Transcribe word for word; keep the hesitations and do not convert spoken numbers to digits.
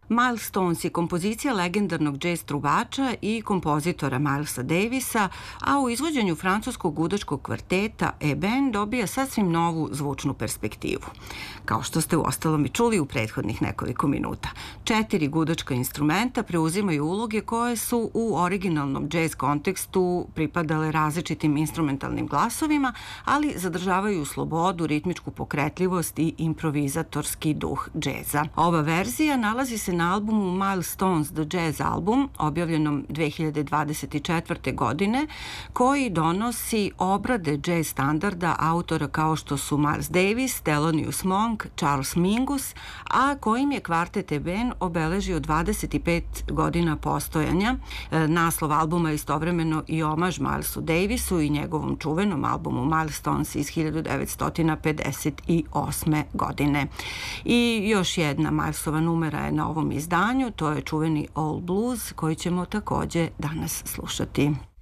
Milestones je kompozicija legendarnog džez trubača i kompozitora Milesa Davisa, a u izvođenju francuskog gudačkog kvarteta E-band dobija sasvim novu zvučnu perspektivu. Kao što ste uostalom i čuli u prethodnih nekoliko minuta, četiri gudačka instrumenta preuzimaju uloge koje su u originalnom džez kontekstu pripadale različitim instrumentalnim glasovima, ali zadržavaju slobodu, ritmičku pokretljivost i improvizatorski duh džeza. Ova verzija nalazi se na albumu Milestones The Jazz Album, objavljenom dve hiljade dvadeset četvrte. godine, koji donosi obrade džez standarda autora kao što su Miles Davis, Thelonious Monk, Charles Mingus, a kojim je kvartet E-band obeležio dvadeset pet godina postojanja. Naslov albuma je istovremeno i omaž Milesu Davisu i njegovom čuvenom albumu Milestones iz hiljadu devetsto pedeset osme. godine. I još jedna Milesova numera je na ovom izdanju, to je čuveni All Blues koji ćemo takođe danas slušati.